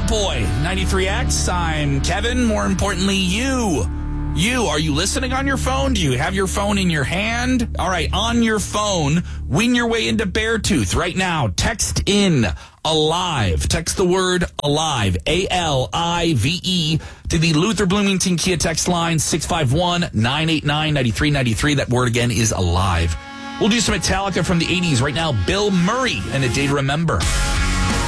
Boy, 93X. I'm Kevin. More importantly, you. Are you listening on your phone? Do you have your phone in your hand? All right, on your phone, wing your way into Beartooth right now. Text in ALIVE. Text the word ALIVE, ALIVE, to the Luther Bloomington Kia text line 651-989-9393. That word again is ALIVE. We'll do some Metallica from the 80s right now. Bill Murray and A Day to Remember.